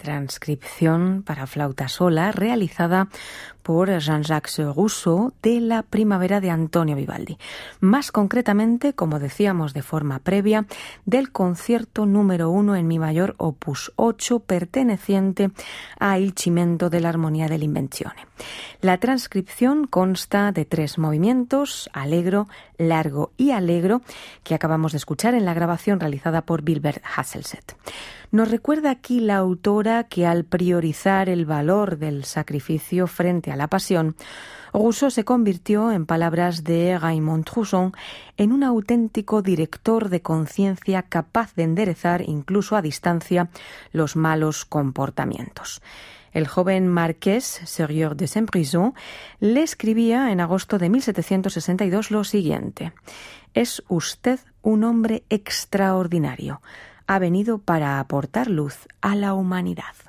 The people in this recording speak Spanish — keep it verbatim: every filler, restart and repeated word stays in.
transcripción para flauta sola realizada por Jean-Jacques Rousseau de la Primavera de Antonio Vivaldi. Más concretamente, como decíamos de forma previa, del concierto número uno en mi mayor opus ocho perteneciente a Il Cimento dell'Armonia dell'Invenzione. La transcripción consta de tres movimientos, allegro, largo y allegro, que acabamos de escuchar en la grabación realizada por Wilbert Hasselset. Nos recuerda aquí la autora que al priorizar el valor del sacrificio frente a la pasión, Rousseau se convirtió, en palabras de Raymond Trousson, en un auténtico director de conciencia capaz de enderezar, incluso a distancia, los malos comportamientos. El joven marqués Sieur de Saint-Brisson le escribía en agosto de mil setecientos sesenta y dos lo siguiente: «Es usted un hombre extraordinario. Ha venido para aportar luz a la humanidad».